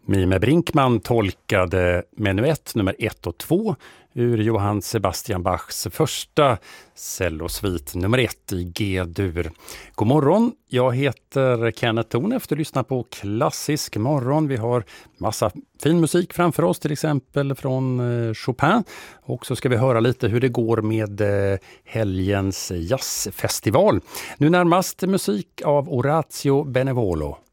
Mime Brinkman tolkade menuett nummer 1 och 2 ur Johann Sebastian Bachs första cellosvit nummer 1 i G-dur. God morgon, jag heter Kenneth Tornef, du lyssnar på Klassisk morgon. Vi har massa fin musik framför oss, till exempel från Chopin. Och så ska vi höra lite hur det går med helgens jazzfestival. Nu närmast musik av Orazio Benevolo.